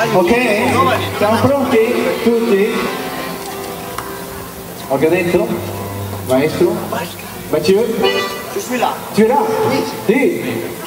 Ok? Siamo pronti? Tutti? Ho detto? Maestro? Mathieu? Je suis là. Tu es là? Sì.